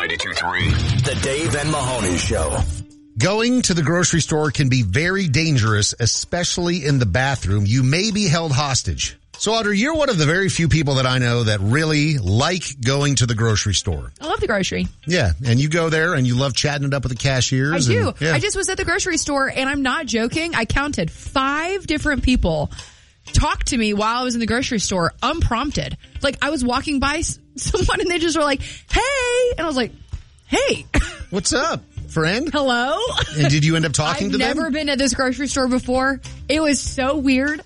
92.3. The Dave and Mahoney Show. Going to the grocery store can be very dangerous, especially in the bathroom. You may be held hostage. So, Audrey, you're one of the very few people that I know that really like going to the grocery store. I love the grocery. Yeah, and you go there and you love chatting it up with the cashiers. I do. Yeah. I just was at the grocery store, and I'm not joking. I counted 5 different people talk to me while I was in the grocery store unprompted. Like, I was walking by someone, and they just were like, hey! And I was like, hey! What's up, friend? Hello? And did you end up talking to them? I've never been at this grocery store before. It was so weird.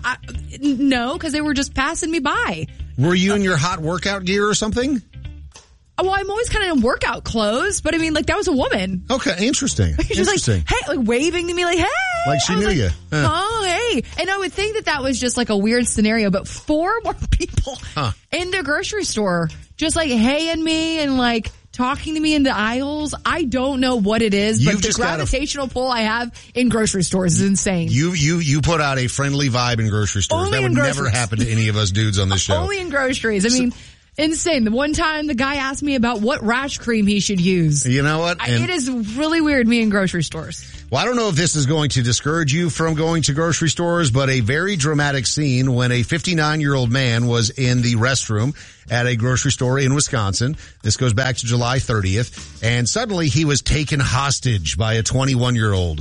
No, because they were just passing me by. Were you in your hot workout gear or something? Well, I'm always kind of in workout clothes, but I mean, like, that was a woman. Okay, interesting. She's like, hey, like waving to me like, hey. Like she knew you. Oh, hey. And I would think that was just like a weird scenario, but 4 more people in the grocery store just like heying me and like talking to me in the aisles. I don't know what it is, but the gravitational pull I have in grocery stores is insane. You put out a friendly vibe in grocery stores. Only that would never happen to any of us dudes on this show. Only in groceries. I mean, insane. The one time the guy asked me about what rash cream he should use. You know what? It is really weird, me in grocery stores. Well, I don't know if this is going to discourage you from going to grocery stores, but a very dramatic scene when a 59-year-old man was in the restroom at a grocery store in Wisconsin. This goes back to July 30th. And suddenly he was taken hostage by a 21-year-old.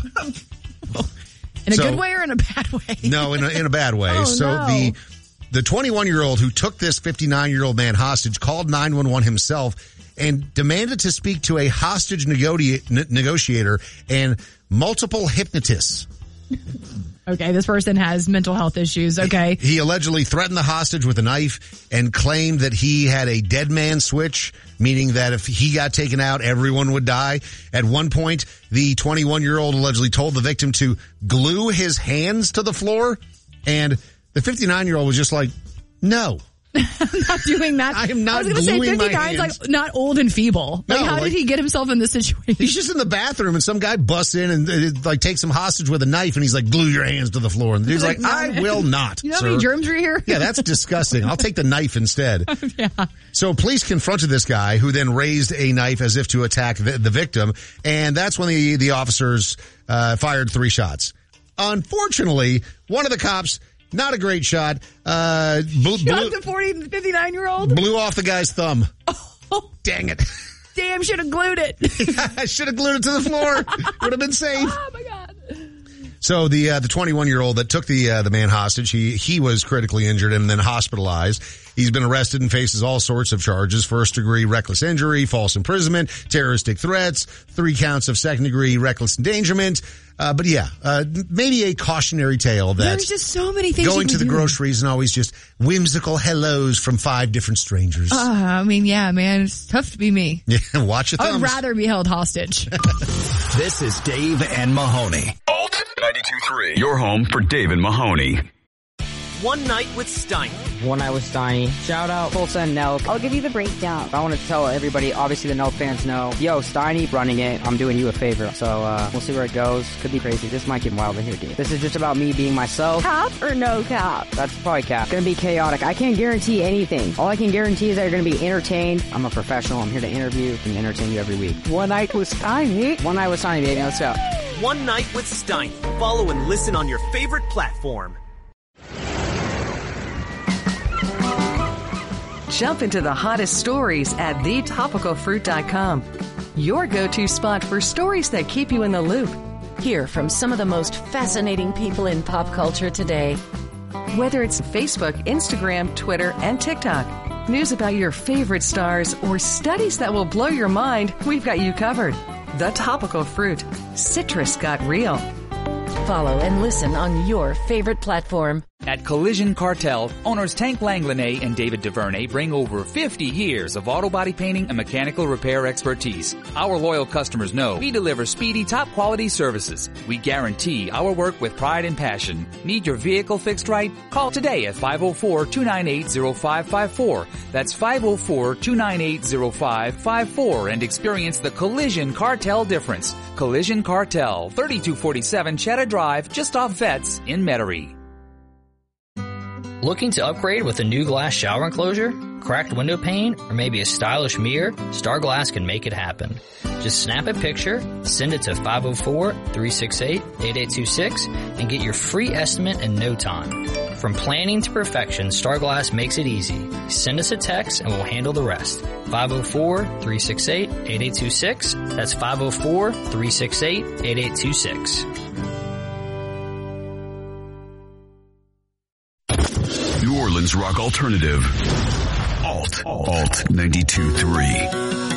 In a good way or in a bad way? No, in a bad way. Oh, so no. the 21-year-old who took this 59-year-old man hostage called 911 himself and demanded to speak to a hostage negotiator and multiple hypnotists. Okay, this person has mental health issues. Okay. He allegedly threatened the hostage with a knife and claimed that he had a dead man switch, meaning that if he got taken out, everyone would die. At one point, the 21-year-old allegedly told the victim to glue his hands to the floor, and the 59-year-old was just like, no. I'm not doing that. I am not I was going to say gluing my 59 is hands. like not old and feeble. Like, No, how like- did he get himself in this situation? He's just in the bathroom and some guy busts in and like takes him hostage with a knife and he's like, glue your hands to the floor. And the dude's like, No. I will not, You know how sir. many germs are here? Yeah, that's disgusting. I'll take the knife instead. Yeah. So police confronted this guy who then raised a knife as if to attack the victim. And that's when the officers fired 3 shots. Unfortunately, one of the cops, not a great shot, Shot the 59-year-old? blew off the guy's thumb. Oh, Dang it. damn, should have glued it. I should have glued it to the floor. Would have been safe. Oh, my God. So the 21-year-old that took the man hostage, he was critically injured and then hospitalized. He's been arrested and faces all sorts of charges: 1st-degree reckless injury, false imprisonment, terroristic threats, 3 counts of 2nd-degree reckless endangerment. But yeah, maybe a cautionary tale that There's just so many things going you to the can do. groceries and always just whimsical hellos from 5 different strangers. I mean, yeah, man, it's tough to be me. Yeah, watch your I thumbs. would rather be held hostage. This is Dave and Mahoney. Alt 92.3. Your home for Dave and Mahoney. One Night with Steiny. One Night with Steiny. Shout out Tulsa and Nelk. I'll give you the breakdown. I want to tell everybody, obviously the Nelk fans know, yo, Steiny running it. I'm doing you a favor. So we'll see where it goes. Could be crazy. This might get wild in here, dude. This is just about me being myself. Cap or no cap? That's probably cap. Gonna be chaotic. I can't guarantee anything. All I can guarantee is that you're gonna be entertained. I'm a professional. I'm here to interview and entertain you every week. One Night with Steiny. One Night with Steiny, baby. Let's go. One Night with Steiny. Follow and listen on your favorite platform. Jump into the hottest stories at thetopicalfruit.com. Your go-to spot for stories that keep you in the loop. Hear from some of the most fascinating people in pop culture today. Whether it's Facebook, Instagram, Twitter, and TikTok. News about your favorite stars or studies that will blow your mind, we've got you covered. The Topical Fruit. Citrus got real. Follow and listen on your favorite platform. At Collision Cartel, owners Tank Langlanay and David DuVernay bring over 50 years of auto body painting and mechanical repair expertise. Our loyal customers know we deliver speedy, top-quality services. We guarantee our work with pride and passion. Need your vehicle fixed right? Call today at 504-298-0554. That's 504-298-0554 and experience the Collision Cartel difference. Collision Cartel, 3247 Cheddar Drive, just off Vets in Metairie. Looking to upgrade with a new glass shower enclosure? cracked window pane, or maybe a stylish mirror, Star Glass can make it happen. Just snap a picture, send it to 504-368-8826, and get your free estimate in no time. From planning to perfection, Star Glass makes it easy. Send us a text and we'll handle the rest. 504-368-8826. That's 504-368-8826. New Orleans rock alternative. Alt 92.3.